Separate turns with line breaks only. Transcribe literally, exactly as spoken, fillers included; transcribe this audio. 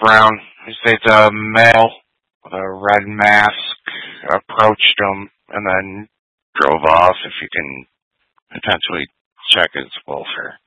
Brown. He states a male with a red mask approached him and then drove off. If you can potentially check his welfare.